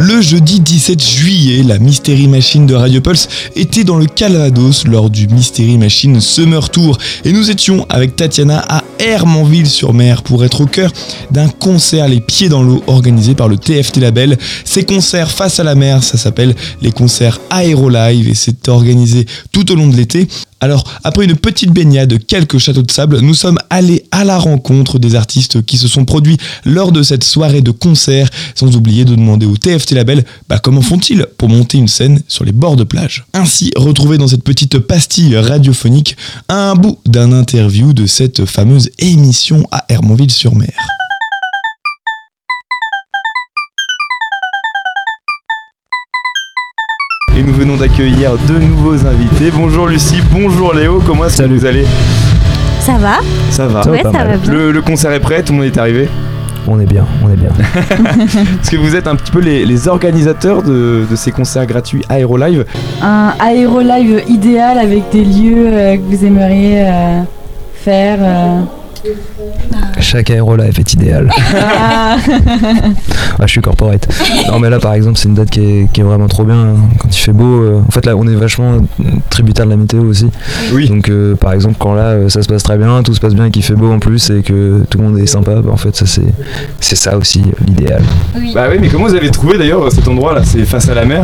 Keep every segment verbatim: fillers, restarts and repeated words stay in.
Le jeudi dix-sept juillet, la Mystery Machine de Radio Pulse était dans le Calvados lors du Mystery Machine Summer Tour et nous étions avec Tatiana à Hermanville-sur-Mer pour être au cœur d'un concert les pieds dans l'eau organisé par le T F T Label. Ces concerts face à la mer, ça s'appelle les concerts Aérolive et c'est organisé tout au long de l'été. Alors, après une petite baignade, quelques châteaux de sable, nous sommes allés à la rencontre des artistes qui se sont produits lors de cette soirée de concert, sans oublier de demander au T F T Label bah, comment font-ils pour monter une scène sur les bords de plage. Ainsi, retrouvé dans cette petite pastille radiophonique, un bout d'un interview de cette fameuse émission à Hermanville-sur-Mer. Et nous venons d'accueillir deux nouveaux invités. Bonjour Lucie, bonjour Léo, comment est-ce que vous allez ? Ça va ? Ça va. Ouais, ça va bien. Le, le concert est prêt, tout le monde est arrivé ? On est bien, on est bien. Est-ce que vous êtes un petit peu les, les organisateurs de, de ces concerts gratuits Aérolive ? Un Aérolive idéal avec des lieux euh, que vous aimeriez euh, faire euh... Chaque Aérolive est idéal. Ah. Ah, je suis corporate. Non mais là par exemple c'est une date qui est, qui est vraiment trop bien hein. Quand il fait beau, euh, en fait là on est vachement tributaire de la météo aussi. Oui. Donc euh, par exemple quand là euh, ça se passe très bien, tout se passe bien et qu'il fait beau en plus et que tout le monde est sympa, bah, en fait ça c'est, c'est ça aussi l'idéal. Oui. Bah oui, mais comment vous avez trouvé d'ailleurs cet endroit là ? C'est face à la mer ?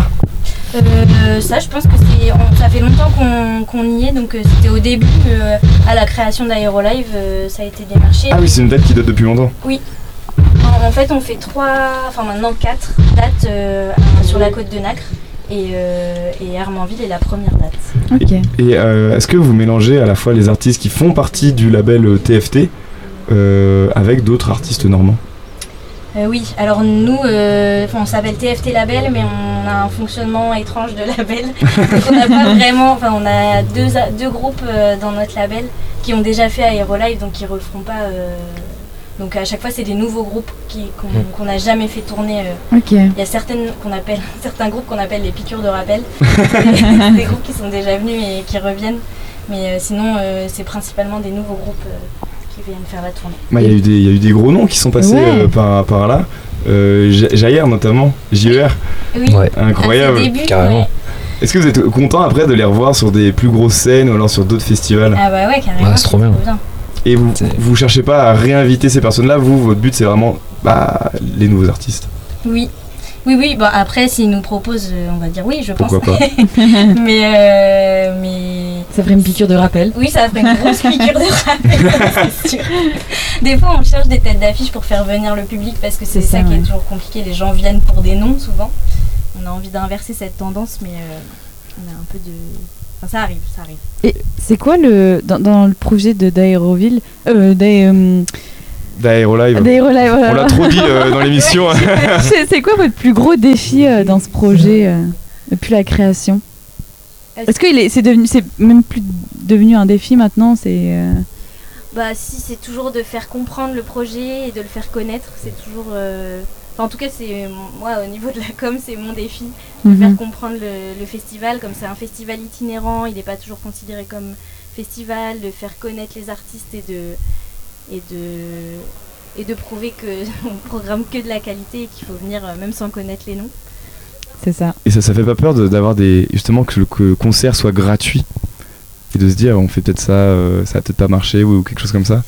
Euh, ça, je pense que c'est, on, ça fait longtemps qu'on, qu'on y est, donc euh, c'était au début, euh, à la création d'Aérolive, euh, ça a été démarché. Ah oui, c'est une date qui date depuis longtemps. Oui. En, en fait, on fait trois, enfin maintenant quatre dates euh, sur la côte de Nacre, et, euh, et Hermanville est la première date. Ok. Et, et euh, est-ce que vous mélangez à la fois les artistes qui font partie du label T F T euh, avec d'autres artistes normands ? Euh, oui, alors nous, euh, on s'appelle T F T Label, mais on a un fonctionnement étrange de label. Donc on n'a pas vraiment, enfin on a deux, deux groupes euh, dans notre label qui ont déjà fait Aérolive, donc qui ne referont pas. Euh, donc à chaque fois c'est des nouveaux groupes qui, qu'on n'a jamais fait tourner. Euh. Ok. Il y a certaines qu'on appelle, certains groupes qu'on appelle les piqûres de rappel. C'est des groupes qui sont déjà venus et qui reviennent, mais euh, sinon euh, c'est principalement des nouveaux groupes. Euh, qui viennent faire la tournée. Bah, il y a eu des, il y a eu des gros noms qui sont passés ouais. euh, par, par là. Euh, Jair notamment, J E R. Oui, ouais. Incroyable. Début, carrément. Ouais. Est-ce que vous êtes content après de les revoir sur des plus grosses scènes ou alors sur d'autres festivals ? Ah bah ouais, carrément. Ouais, c'est trop bien. bien. Et vous, vous cherchez pas à réinviter ces personnes-là, vous, votre but c'est vraiment bah, les nouveaux artistes ? Oui. Oui, oui, bon après s'ils nous proposent, on va dire oui, je pense. Pourquoi pas. mais, euh, mais... Ça ferait une piqûre de rappel. Oui, ça ferait une grosse piqûre de rappel, c'est sûr. Des fois, on cherche des têtes d'affiche pour faire venir le public parce que c'est, c'est ça, ça qui ouais. est toujours compliqué. Les gens viennent pour des noms, souvent. On a envie d'inverser cette tendance, mais euh, on a un peu de... Enfin, ça arrive, ça arrive. Et c'est quoi le... Dans, dans le projet de d'Aéroville... Euh, d'Aé, euh... D'Aérolive. D'Aérolive, voilà. On l'a trop dit euh, dans l'émission. c'est, c'est quoi votre plus gros défi euh, dans ce projet euh, depuis la création ? Est-ce que il est, c'est, devenu, c'est même plus devenu un défi maintenant ? C'est, euh... Bah si, c'est toujours de faire comprendre le projet et de le faire connaître. C'est toujours... Euh... Enfin, en tout cas, c'est moi, au niveau de la com, c'est mon défi. De mm-hmm. faire comprendre le, le festival. Comme c'est un festival itinérant, il n'est pas toujours considéré comme festival. De faire connaître les artistes et de... Et de, et de prouver qu'on ne programme que de la qualité et qu'il faut venir euh, même sans connaître les noms. C'est ça. Et ça, ça fait pas peur de, d'avoir des... Justement que le que concert soit gratuit et de se dire on fait peut-être ça, euh, ça va peut-être pas marcher ou, ou quelque chose comme ça.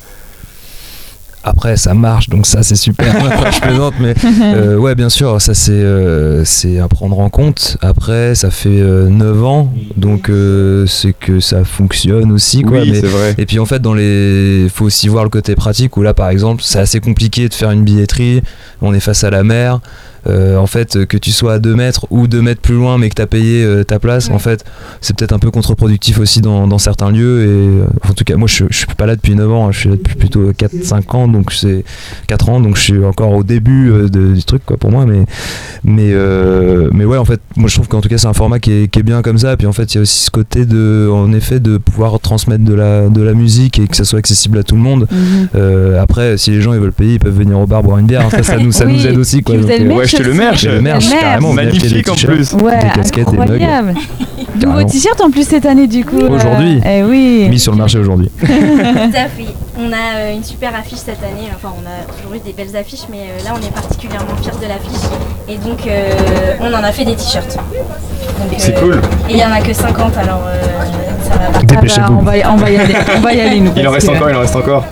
Après ça marche donc ça c'est super. Je plaisante mais euh, ouais bien sûr ça c'est, euh, c'est à prendre en compte. Après ça fait euh, neuf ans donc euh, c'est que ça fonctionne aussi quoi. Oui, mais, c'est vrai. Et puis en fait dans les faut aussi voir le côté pratique où là par exemple c'est assez compliqué de faire une billetterie, on est face à la mer. Euh, en fait que tu sois à deux mètres ou deux mètres plus loin mais que tu as payé euh, ta place ouais. En fait c'est peut-être un peu contre-productif aussi dans, dans certains lieux et euh, en tout cas moi je, je suis pas là depuis neuf ans hein, je suis là depuis plutôt quatre cinq ans donc c'est quatre ans donc je suis encore au début euh, de, du truc quoi pour moi mais, mais, euh, mais ouais en fait moi je trouve qu'en tout cas c'est un format qui est, qui est bien comme ça et puis en fait il y a aussi ce côté de en effet de pouvoir transmettre de la, de la musique et que ça soit accessible à tout le monde. Mm-hmm. Euh, après si les gens ils veulent payer ils peuvent venir au bar boire une bière hein, ça, ça, nous, ça oui. nous aide aussi quoi. Donc, euh, ouais, acheté le merch. Le merch, Le merch. carrément. on a acheté des Magnifique en t-shirts, plus. Ouais, des casquettes, des mugs. incroyable. Nouveau Carrément. t-shirt en plus cette année du coup. euh, Aujourd'hui. Eh oui. Mis sur le marché aujourd'hui. Tout à fait. On a euh, une super affiche cette année. Enfin, on a toujours eu des belles affiches, mais euh, là, on est particulièrement fiers de l'affiche. Et donc, euh, on en a fait des t-shirts. Donc, C'est euh, cool. Et il y en a que cinquante, alors euh, ça va pas. Ah bah, Dépêchez-vous. on va, y- on va y aller. On va y aller nous. Il en parce reste que- encore, il en reste encore.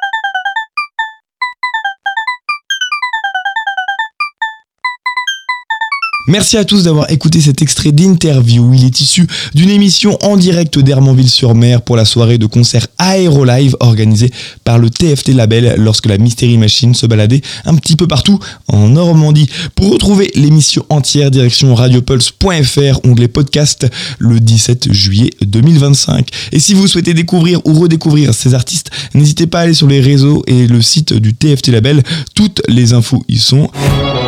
Merci à tous d'avoir écouté cet extrait d'interview. Il est issu d'une émission en direct d'Hermanville-sur-Mer pour la soirée de concert Aérolive organisée par le T F T Label lorsque la Mystery Machine se baladait un petit peu partout en Normandie. Pour retrouver l'émission entière, direction radiopulse point f r, onglet podcast, le dix-sept juillet deux mille vingt-cinq. Et si vous souhaitez découvrir ou redécouvrir ces artistes, n'hésitez pas à aller sur les réseaux et le site du T F T Label. Toutes les infos y sont.